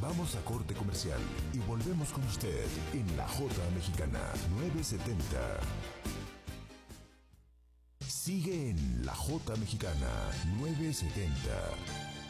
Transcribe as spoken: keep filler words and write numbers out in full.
Vamos a corte comercial y volvemos con usted en La Jota Mexicana nueve setenta. Sigue en La Jota Mexicana nueve setenta.